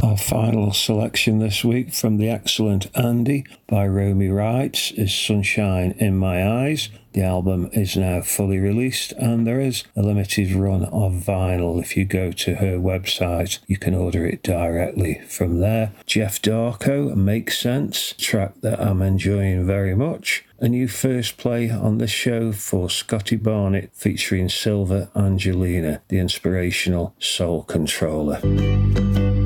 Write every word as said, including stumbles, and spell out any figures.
Our final selection this week from the excellent Andy by Romy Wright is Sunshine in My Eyes. The album is now fully released and there is a limited run of vinyl. If you go to her website, you can order it directly from there. Jeff Darko, Makes Sense, a track that I'm enjoying very much. A new first play on this show for Scotty Barnett featuring Silver Angelina, the inspirational Soul Controller.